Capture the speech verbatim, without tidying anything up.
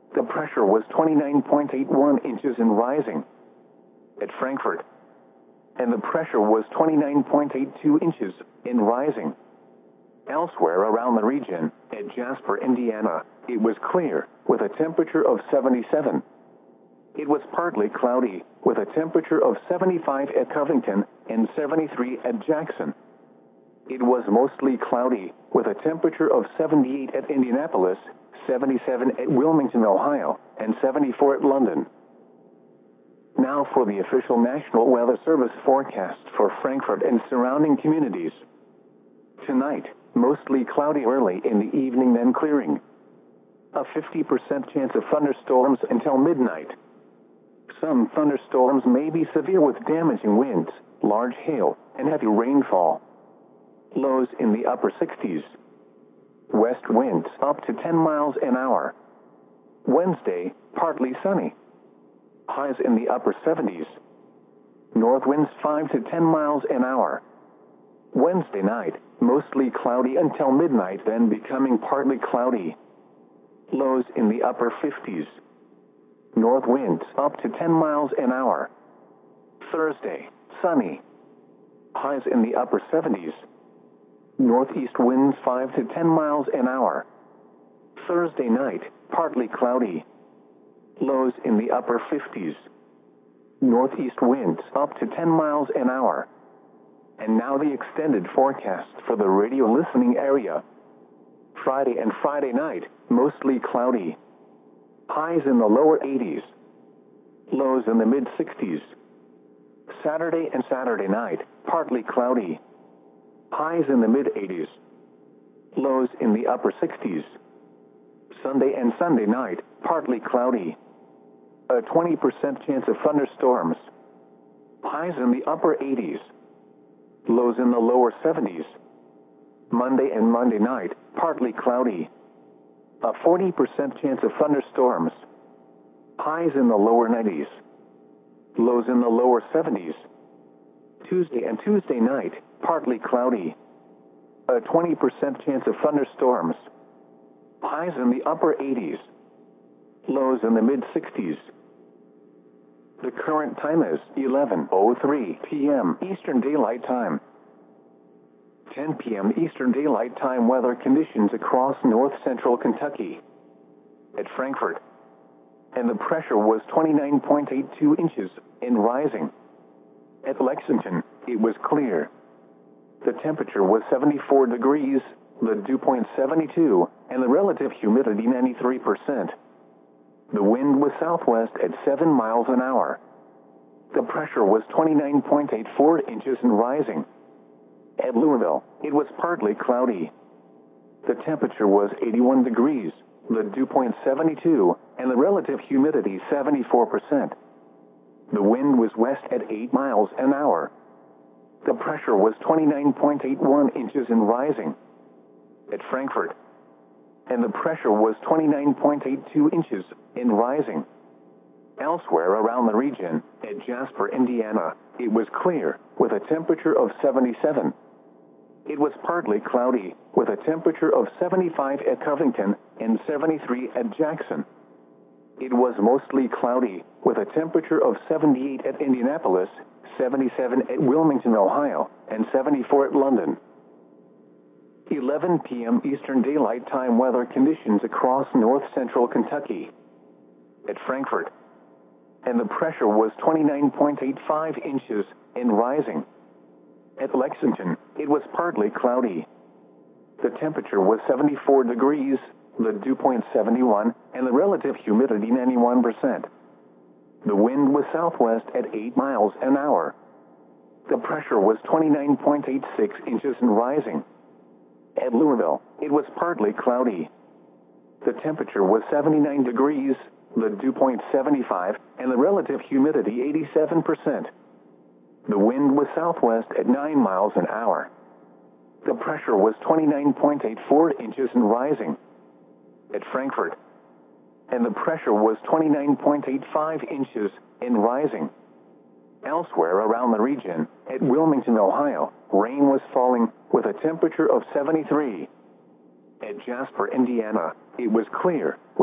The pressure was twenty-nine point eight one inches and rising. At Frankfurt. And the pressure was twenty-nine point eight two inches and rising. Elsewhere around the region, at Jasper, Indiana, it was clear, with a temperature of seventy-seven. It was partly cloudy, with a temperature of seventy-five at Covington and seventy-three at Jackson. It was mostly cloudy, with a temperature of seventy-eight at Indianapolis, seventy-seven at Wilmington, Ohio, and seventy-four at London. Now for the official National Weather Service forecast for Frankfurt and surrounding communities. Tonight, mostly cloudy early in the evening, then clearing. A fifty percent chance of thunderstorms until midnight. Some thunderstorms may be severe with damaging winds, large hail, and heavy rainfall. Lows in the upper sixties. West winds up to ten miles an hour. Wednesday, partly sunny. Highs in the upper seventies. North winds five to ten miles an hour. Wednesday night, mostly cloudy until midnight, then becoming partly cloudy. Lows in the upper fifties. North winds up to ten miles an hour. Thursday, sunny. Highs in the upper seventies. Northeast winds five to ten miles an hour. Thursday night, partly cloudy. Lows in the upper fifties. Northeast winds up to ten miles an hour. And now the extended forecast for the radio listening area. Friday and Friday night, mostly cloudy. Highs in the lower eighties. Lows in the mid sixties. Saturday and Saturday night, partly cloudy. Highs in the mid eighties. Lows in the upper sixties. Sunday and Sunday night, partly cloudy. A twenty percent chance of thunderstorms. Highs in the upper eighties. Lows in the lower seventies. Monday and Monday night, partly cloudy. A forty percent chance of thunderstorms. Highs in the lower nineties. Lows in the lower seventies. Tuesday and Tuesday night, partly cloudy. A twenty percent chance of thunderstorms. Highs in the upper eighties. Lows in the mid sixties. The current time is eleven oh three p m Eastern Daylight Time. ten p m Eastern Daylight Time weather conditions across north central Kentucky. At Frankfurt. And the pressure was twenty-nine point eight two inches and rising. At Lexington, it was clear. The temperature was seventy-four degrees, the dew point seventy-two, and the relative humidity ninety-three percent. The wind was southwest at seven miles an hour. The pressure was twenty-nine point eight four inches and rising. At Louisville, it was partly cloudy. The temperature was eighty-one degrees, the dew point seventy-two, and the relative humidity seventy-four percent. The wind was west at eight miles an hour. The pressure was twenty-nine point eight one inches and rising. At Frankfurt. And the pressure was twenty-nine point eight two inches and rising. Elsewhere around the region, at Jasper, Indiana, it was clear, with a temperature of seventy-seven. It was partly cloudy, with a temperature of seventy-five at Covington and seventy-three at Jackson. It was mostly cloudy, with a temperature of seventy-eight at Indianapolis, seventy-seven at Wilmington, Ohio, and seventy-four at London. eleven p m Eastern Daylight Time weather conditions across north central Kentucky. At Frankfurt. And the pressure was twenty-nine point eight five inches and rising. At Lexington, it was partly cloudy. The temperature was seventy-four degrees, the dew point seventy-one, and the relative humidity ninety-one percent. The wind was southwest at eight miles an hour. The pressure was twenty-nine point eight six inches and rising. At Louisville, it was partly cloudy. The temperature was seventy-nine degrees, the dew point seventy-five, and the relative humidity eighty-seven percent. The wind was southwest at nine miles an hour. The pressure was twenty-nine point eight four inches and rising. At Frankfurt. And the pressure was twenty-nine point eight five inches and rising. Elsewhere around the region, at Wilmington, Ohio, rain was falling, with a temperature of seventy-three. At Jasper, Indiana, it was clear,